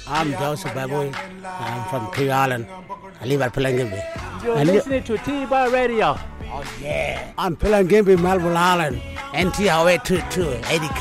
I'm Joseph Baboy. I'm from King Island. I live at Pelangimbi. You're listening to T-Bar Radio. Oh, yeah. I'm Pelangimbi, Melbourne Island. NTR 822, 80K.